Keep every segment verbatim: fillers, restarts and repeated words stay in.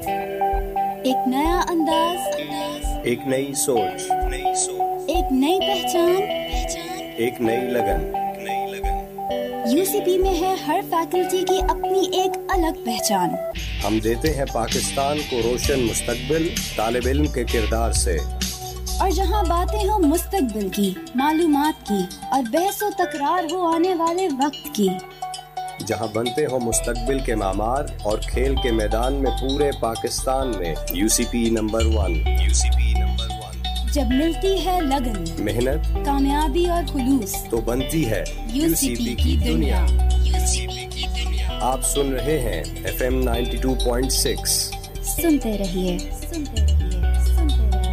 एक नया अंदाज, एक नई सोच, एक नई पहचान, एक नई लगन। यूसीपी में है हर फैकल्टी की अपनी एक अलग पहचान। हम देते हैं पाकिस्तान को रोशन मुस्तकबिल तालिब इल्म के किरदार से। और जहां बातें हो मुस्तकबिल की, मालूमात की और बहसो तकरार हो आने वाले वक्त की, जहां बनते हो मुस्तकबिल के मामार और खेल के मैदान में पूरे पाकिस्तान में UCP number one. UCP number one. जब मिलती है लगन, मेहनत, कामयाबी और खुलूस, तो बनती है यूसीपी की दुनिया। यूसीपी की दुनिया। आप सुन रहे हैं F M ninety two point six. सुनते रहिए, सुनते रहिए, सुनते रहिए।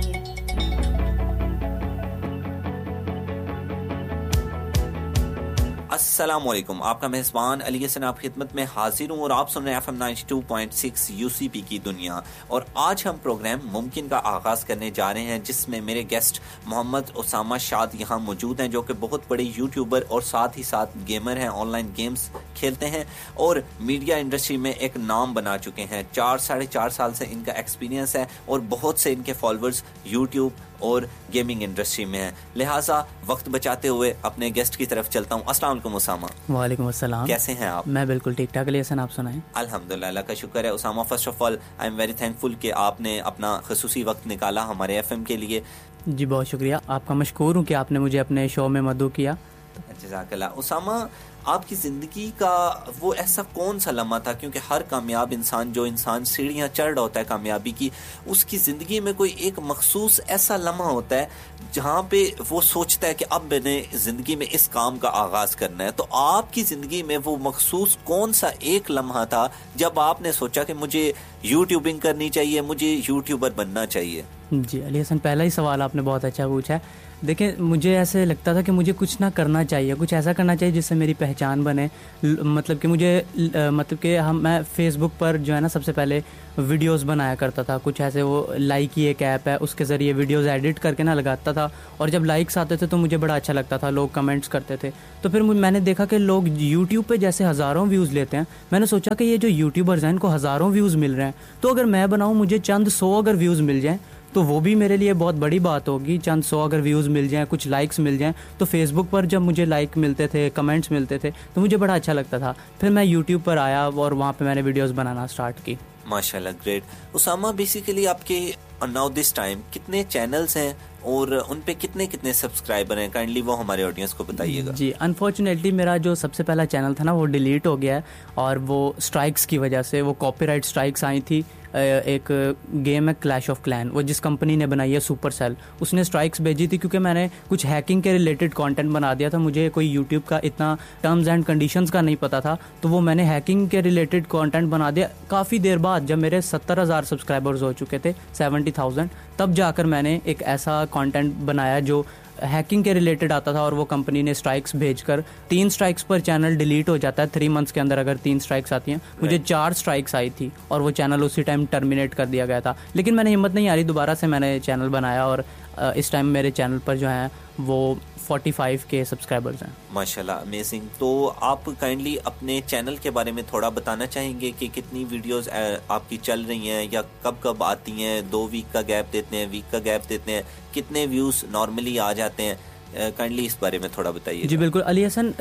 अस्सलामुअलैकुम, आपका मेज़बान अली हसन आप खिदमत में हाजिर हूँ और आप सुन रहे हैं F M ninety two point six UCP की दुनिया। और आज हम प्रोग्राम मुमकिन का आगाज़ करने जा रहे हैं, जिसमें मेरे गेस्ट मोहम्मद उसामा शाद यहाँ मौजूद हैं, जो कि बहुत बड़े यूट्यूबर और साथ ही साथ गेमर हैं, ऑनलाइन गेम्स खेलते हैं और मीडिया इंडस्ट्री में एक नाम बना चुके हैं। चार साढ़े चार साल से इनका एक्सपीरियंस है और बहुत से इनके फॉलोअर्स यूट्यूब और गेमिंग इंडस्ट्री में है। लिहाजा वक्त बचाते हुए अपने गेस्ट की तरफ चलता हूँ। अस्सलाम वालेकुम उसामा। वालेकुम अस्सलाम। कैसे हैं आप? मैं बिल्कुल ठीक ठाक। अली हसन आप सुनाएं। अल्हम्दुलिल्लाह, अल्लाह का शुक्र है। Usama, first of all I am very thankful कि आपने अपना खसूसी वक्त निकाला हमारे एफएम के लिए। जी बहुत शुक्रिया, आपका मशकूर हूँ कि आपने मुझे अपने शो में मदऊ किया। जज़ाकल्लाह। उसामा, आपकी ज़िंदगी का वो ऐसा कौन सा लम्हा था, क्योंकि हर कामयाब इंसान, जो इंसान सीढ़ियाँ चढ़ रहा होता है कामयाबी की, उसकी ज़िंदगी में कोई एक मखसूस ऐसा लम्हा होता है जहाँ पे वो सोचता है कि अब मैंने ज़िंदगी में इस काम का आगाज़ करना है। तो आपकी ज़िंदगी में वो मखसूस कौन सा एक लम्हा था जब आपने सोचा कि मुझे यूट्यूबिंग करनी चाहिए, मुझे यूट्यूबर बनना चाहिए? जी अली हसन, पहला ही सवाल आपने बहुत अच्छा पूछा है। देखिए, मुझे ऐसे लगता था कि मुझे कुछ ना करना चाहिए, कुछ ऐसा करना चाहिए जिससे मेरी पहचान बने। मतलब कि मुझे मतलब कि हम मैं फेसबुक पर जो है ना सबसे पहले वीडियोस बनाया करता था। कुछ ऐसे वो लाइक की एक ऐप है, उसके ज़रिए वीडियोस एडिट करके ना लगाता था और जब लाइक्स आते थे तो मुझे बड़ा अच्छा लगता था, लोग कमेंट्स करते थे। तो फिर मैंने देखा कि लोग यूट्यूब पे जैसे हज़ारों व्यूज़ लेते हैं। मैंने सोचा कि ये जो यूट्यूबर्स हैं इनको हज़ारों व्यूज़ मिल रहे हैं, तो अगर मैं बनाऊँ, मुझे चंद सौ अगर व्यूज़ मिल जाएँ तो वो भी मेरे लिए बहुत बड़ी बात होगी। चंद सौ अगर व्यूज़ मिल जाएं, कुछ लाइक्स मिल जाएं, तो फेसबुक पर जब मुझे लाइक मिलते थे, कमेंट्स मिलते थे, तो मुझे बड़ा अच्छा लगता था। फिर मैं यूट्यूब पर आया और वहाँ पे मैंने वीडियोस बनाना स्टार्ट की। माशाल्लाह, ग्रेट। उसामा, बेसिकली आपके नाउ दिस टाइम कितने चैनल्स हैं और उन पे कितने कितने सब्सक्राइबर हैं? काइंडली वो हमारे ऑडियंस को बताइएगा। जी, अनफॉर्चुनेटली मेरा जो सबसे पहला चैनल था ना वो डिलीट हो गया है, और वो स्ट्राइक्स की वजह से, वो कॉपीराइट स्ट्राइक्स आई थी। एक गेम है क्लैश ऑफ क्लैन, वो जिस कंपनी ने बनाई है सुपर सेल, उसने स्ट्राइक्स भेजी थी क्योंकि मैंने कुछ हैकिंग के रिलेटेड कंटेंट बना दिया था। मुझे कोई यूट्यूब का इतना टर्म्स एंड कंडीशंस का नहीं पता था, तो वो मैंने हैकिंग के रिलेटेड कंटेंट बना दिया। काफ़ी देर बाद जब मेरे सत्तर हज़ार सब्सक्राइबर्स हो चुके थे, सेवेंटी थाउजेंड, तब जाकर मैंने एक ऐसा कंटेंट बनाया जो हैकिंग के रिलेटेड आता था, और वो कंपनी ने स्ट्राइक्स भेजकर, तीन स्ट्राइक्स पर चैनल डिलीट हो जाता है थ्री मंथ्स के अंदर अगर तीन स्ट्राइक्स आती हैं। मुझे चार स्ट्राइक्स आई थी और वो चैनल उसी टाइम टर्मिनेट कर दिया गया था, लेकिन मैंने हिम्मत नहीं हारी, दोबारा से मैंने चैनल बनाया और इस टाइम मेरे चैनल पर जो है वो पैंतालीस के सब्सक्राइबर्स हैं। माशाल्लाह, अमेजिंग। तो आप काइंडली अपने चैनल के बारे में थोड़ा बताना चाहेंगे कि कितनी वीडियोस आपकी चल रही हैं या कब कब आती हैं? दो वीक का गैप देते हैं, वीक का गैप देते हैं, कितने व्यूज़ नॉर्मली आ जाते हैं? काइंडली इस बारे में थोड़ा बताइए। जी बिल्कुल अली हसन,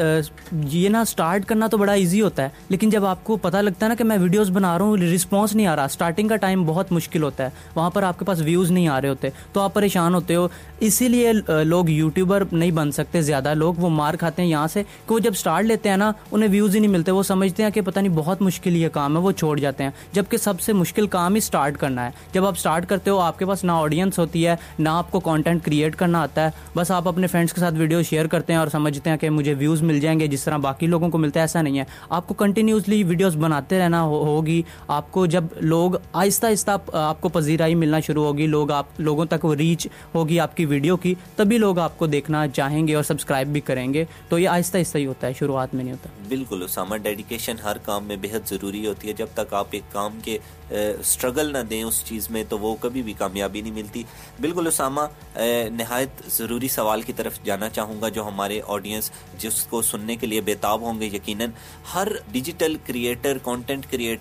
ये ना स्टार्ट करना तो बड़ा इजी होता है, लेकिन जब आपको पता लगता है ना कि मैं वीडियोस बना रहा हूँ, रिस्पांस नहीं आ रहा, स्टार्टिंग का टाइम बहुत मुश्किल होता है, वहाँ पर आपके पास व्यूज़ नहीं आ रहे होते, तो आप परेशान होते हो। इसीलिए लोग यूट्यूबर नहीं बन सकते, ज़्यादा लोग वो मार खाते हैं यहाँ से कि वो जब स्टार्ट लेते हैं ना उन्हें व्यूज़ ही नहीं मिलते, वो समझते हैं कि पता नहीं बहुत मुश्किल ये काम है, वो छोड़ जाते हैं। जबकि सबसे मुश्किल काम ही स्टार्ट करना है। जब आप स्टार्ट करते हो, आपके पास ना ऑडियंस होती है, ना आपको कंटेंट क्रिएट करना आता है, बस आप अपने फ्रेंड्स के साथ वीडियो शेयर करते हैं और समझते हैं कि मुझे व्यूज़ मिल जाएंगे जिस तरह बाकी लोगों को मिलता है। ऐसा नहीं है, आपको कंटिन्यूसली वीडियोस बनाते रहना हो, होगी। आपको जब लोग आहिस्ता आहिस्ता आप, आपको पजीराई मिलना शुरू होगी, लोग आप लोगों तक वो रीच होगी आपकी वीडियो की, तभी लोग आपको देखना चाहेंगे और सब्सक्राइब भी करेंगे। तो ये आहिस्ता आहिस्ता ही होता है, शुरुआत में नहीं होता। बिल्कुल उसामा, डेडिकेशन हर काम में बेहद ज़रूरी होती है। जब तक आप एक काम के स्ट्रगल ना दें उस चीज़ में, तो वो कभी भी कामयाबी नहीं मिलती। बिल्कुल उसामा, नहायत ज़रूरी सवाल की तरफ जाना चाहूँगा जो हमारे ऑडियंस जिसको सुनने के लिए बेताब होंगे। यकीनन हर डिजिटल क्रिएटर, कंटेंट क्रिएटर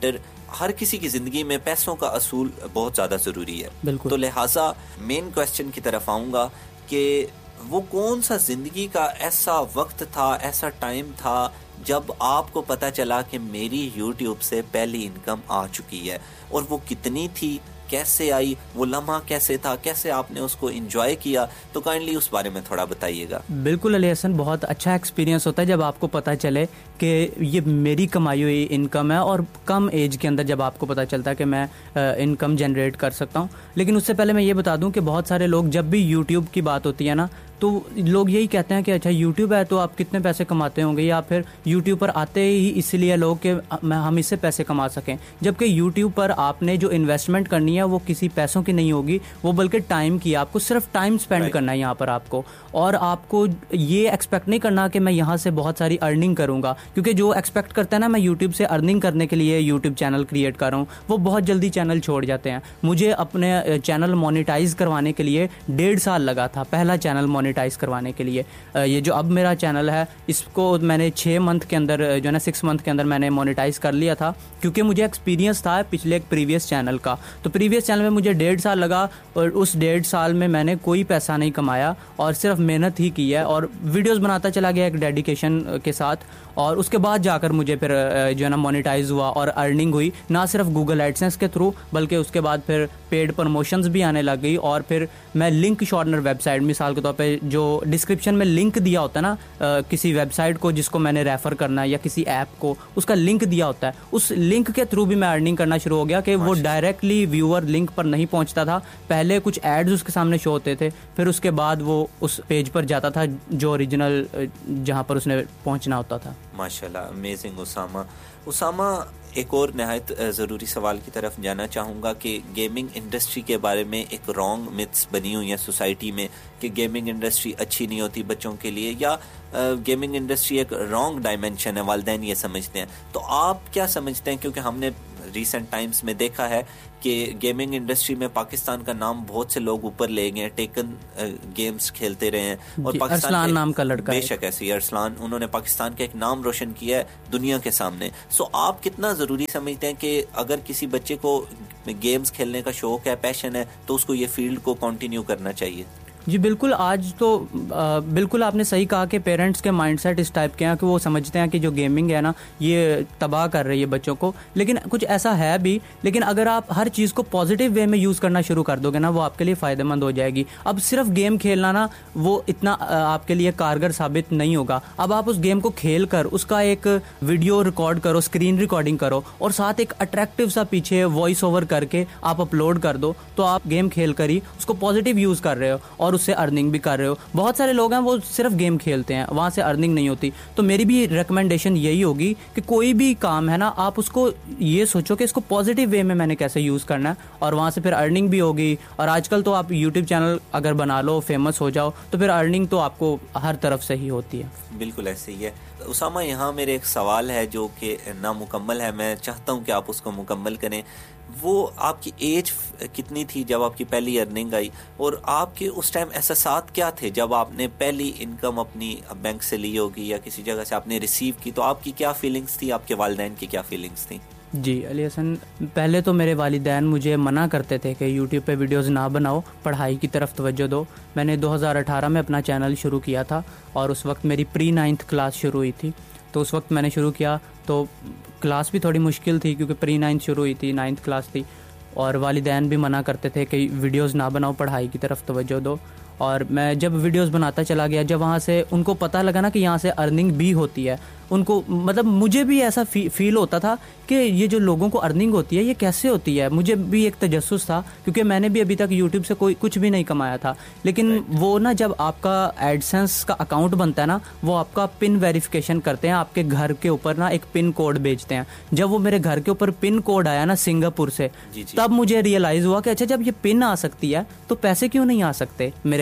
हर किसी की ज़िंदगी में पैसों का असूल बहुत ज़्यादा ज़रूरी है। बिल्कुल। तो लिहाजा मेन क्वेश्चन की तरफ आऊँगा कि वो कौन सा ज़िंदगी का ऐसा वक्त था, ऐसा टाइम था जब आपको पता चला कि मेरी यूट्यूब से पहली इनकम आ चुकी है, और वो कितनी थी, कैसे आई, वो लम्हा कैसे था, कैसे आपने उसको एंजॉय किया? तो काइंडली उस बारे में थोड़ा बताइएगा। बिल्कुल अली हसन, बहुत अच्छा एक्सपीरियंस होता है जब आपको पता चले कि ये मेरी कमाई हुई इनकम है, और कम एज के अंदर जब आपको पता चलता है कि मैं इनकम जनरेट कर सकता हूँ। लेकिन उससे पहले मैं ये बता दूं कि बहुत सारे लोग, जब भी यूट्यूब की बात होती है ना, तो लोग यही कहते हैं कि अच्छा यूट्यूब है तो आप कितने पैसे कमाते होंगे, या फिर यूट्यूब पर आते ही इसलिए लोग कि हम इससे पैसे कमा सकें। जबकि यूट्यूब पर आपने जो इन्वेस्टमेंट करनी है वो किसी पैसों की नहीं होगी, वो बल्कि टाइम की। आपको सिर्फ टाइम स्पेंड right. करना है यहाँ पर आपको, और आपको ये एक्सपेक्ट नहीं करना कि मैं यहाँ से बहुत सारी अर्निंग करूँगा, क्योंकि जो एक्सपेक्ट करता है ना मैं यूट्यूब से अर्निंग करने के लिए यूट्यूब चैनल क्रिएट कर रहा हूँ, वो बहुत जल्दी चैनल छोड़ जाते हैं। मुझे अपने चैनल मोनेटाइज करवाने के लिए डेढ़ साल लगा था, पहला चैनल मोनेटाइज करवाने के लिए। ये जो अब मेरा चैनल है इसको मैंने छः मंथ के अंदर जो है ना सिक्स मंथ के अंदर मैंने मोनेटाइज कर लिया था, क्योंकि मुझे एक्सपीरियंस था पिछले एक प्रीवियस चैनल का। तो प्रीवियस चैनल में मुझे डेढ़ साल लगा, और उस डेढ़ साल में मैंने कोई पैसा नहीं कमाया और सिर्फ मेहनत ही की है, और वीडियोस बनाता चला गया एक डेडिकेशन के साथ। और उसके बाद जाकर मुझे फिर जो है ना मोनेटाइज हुआ और अर्निंग हुई, ना सिर्फ गूगल एडसेंस के थ्रू, बल्कि उसके बाद फिर पेड प्रमोशंस भी आने लग गई। और फिर मैं लिंक शॉर्टनर वेबसाइट, मिसाल के तौर पे जो डिस्क्रिप्शन में लिंक दिया होता है ना आ, किसी वेबसाइट को जिसको मैंने रेफर करना है या किसी ऐप को, उसका लिंक दिया होता है, उस लिंक के थ्रू भी मैं अर्निंग करना शुरू हो गया कि वो डायरेक्टली व्यूअर लिंक पर नहीं पहुंचता था। पहले कुछ एड्स उसके सामने शो होते थे, फिर उसके बाद वो उस पेज पर जाता था जो ओरिजिनल जहां पर उसने पहुंचना होता था। माशाल्लाह, अमेजिंग। उसामा उसामा एक और नहायत ज़रूरी सवाल की तरफ जाना चाहूँगा कि गेमिंग इंडस्ट्री के बारे में एक रॉन्ग मिथ्स बनी हुई है सोसाइटी में कि गेमिंग इंडस्ट्री अच्छी नहीं होती बच्चों के लिए, या गेमिंग इंडस्ट्री एक रॉन्ग डायमेंशन है, वालिदैन ये समझते हैं। तो आप क्या समझते हैं? क्योंकि हमने रिसेंट टाइम्स में देखा है कि गेमिंग इंडस्ट्री में पाकिस्तान का नाम बहुत से लोग ऊपर ले गए हैं, टेकन गेम्स खेलते रहे हैं, और पाकिस्तान अरसलान नाम का लड़का, बेशक ऐसे अरसलान, उन्होंने पाकिस्तान का एक नाम रोशन किया है दुनिया के सामने। सो आप कितना ज़रूरी समझते हैं कि अगर किसी बच्चे को गेम्स खेलने का शौक है, पैशन है, तो उसको ये फील्ड को कंटिन्यू करना चाहिए? जी बिल्कुल, आज तो आ, बिल्कुल आपने सही कहा कि पेरेंट्स के माइंडसेट इस टाइप के हैं कि वो समझते हैं कि जो गेमिंग है ना ये तबाह कर रही है बच्चों को, लेकिन कुछ ऐसा है भी। लेकिन अगर आप हर चीज़ को पॉजिटिव वे में यूज़ करना शुरू कर दोगे ना, वो आपके लिए फ़ायदेमंद हो जाएगी। अब सिर्फ गेम खेलना ना वो इतना आपके लिए कारगर साबित नहीं होगा। अब आप उस गेम को खेल कर उसका एक वीडियो रिकॉर्ड करो, स्क्रीन रिकॉर्डिंग करो, और साथ एक अट्रैक्टिव सा पीछे वॉइस ओवर करके आप अपलोड कर दो, तो आप गेम खेल कर ही उसको पॉजिटिव यूज़ कर रहे हो और उससे अर्निंग भी कर रहे हो। बहुत सारे लोग हैं वो सिर्फ गेम खेलते हैं, वहां से अर्निंग नहीं होती। तो मेरी भी रिकमेंडेशन यही होगी कि कोई भी काम है ना, आप उसको ये सोचो कि इसको पॉजिटिव वे में मैंने कैसे यूज़ करना है, और वहां से फिर अर्निंग भी होगी। और आजकल तो आप यूट्यूब चैनल अगर बना लो, फेमस हो जाओ, तो फिर अर्निंग तो आपको हर तरफ से ही होती है। बिल्कुल ऐसे ही है। उसामा, यहाँ मेरे एक सवाल है जो कि नामुकम्मल है, मैं चाहता हूँ कि आप उसको मुकम्मल करें। वो आपकी एज कितनी थी जब आपकी पहली अर्निंग आई, और आपके उस टाइम एहसासात क्या थे जब आपने पहली इनकम अपनी बैंक से ली होगी या किसी जगह से आपने रिसीव की, तो आपकी क्या फीलिंग्स थी, आपके वालिदैन की क्या फीलिंग्स थी? जी अली हसन, पहले तो मेरे वालिदैन मुझे मना करते थे कि यूट्यूब पे वीडियोस ना बनाओ, पढ़ाई की तरफ तवज्जो दो। मैंने दो हज़ार अठारह में अपना चैनल शुरू किया था, और उस वक्त मेरी प्री नाइन्थ क्लास शुरू हुई थी। तो उस वक्त मैंने शुरू किया तो क्लास भी थोड़ी मुश्किल थी, क्योंकि प्री नाइन्थ शुरू हुई थी, नाइन्थ क्लास थी, और वालिदैन भी मना करते थे कि वीडियोस ना बनाओ, पढ़ाई की तरफ तवज्जो दो। और मैं जब वीडियोस बनाता चला गया, जब वहाँ से उनको पता लगा ना कि यहाँ से अर्निंग भी होती है, उनको मतलब मुझे भी ऐसा फी, फील होता था कि ये जो लोगों को अर्निंग होती है ये कैसे होती है। मुझे भी एक तजस्सुस था, क्योंकि मैंने भी अभी तक यूट्यूब से कोई कुछ भी नहीं कमाया था। लेकिन वो ना जब आपका एडसेंस का अकाउंट बनता है ना, वो आपका पिन वेरिफिकेशन करते हैं, आपके घर के ऊपर ना एक पिन कोड भेजते हैं। जब वो मेरे घर के ऊपर पिन कोड आया ना सिंगापुर से, तब मुझे रियलाइज़ हुआ कि अच्छा जब ये पिन आ सकती है तो पैसे क्यों नहीं आ सकते मेरे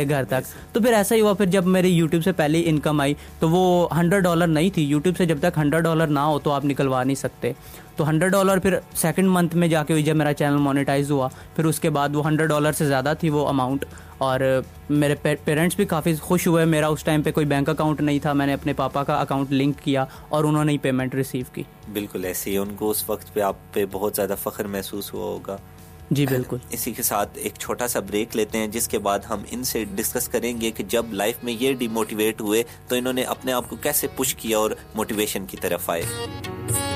घर तक। तो फिर ऐसा ही हुआ, फिर जब मेरी यूट्यूब से पहली इनकम आई तो वो हंड्रेड डॉलर नहीं थी। यूट्यूब से जब तक हंड्रेड डॉलर ना हो तो आप निकलवा नहीं सकते। तो हंड्रेड डॉलर फिर सेकंड मंथ में जाके हुई जब मेरा चैनल मोनेटाइज हुआ, फिर उसके बाद वो हंड्रेड डॉलर से ज़्यादा थी वो अमाउंट। और मेरे पेरेंट्स भी काफ़ी खुश हुए। मेरा उस टाइम पे कोई बैंक अकाउंट नहीं था, मैंने अपने पापा का अकाउंट लिंक किया और उन्होंने ही पेमेंट रिसीव की। बिल्कुल ऐसे ही उनको उस वक्त पे आप पे बहुत ज़्यादा फ़ख्र महसूस हुआ होगा। जी बिल्कुल। इसी के साथ एक छोटा सा ब्रेक लेते हैं, जिसके बाद हम इनसे डिस्कस करेंगे कि जब लाइफ में ये डिमोटिवेट हुए तो इन्होंने अपने आप को कैसे पुश किया और मोटिवेशन की तरफ आए।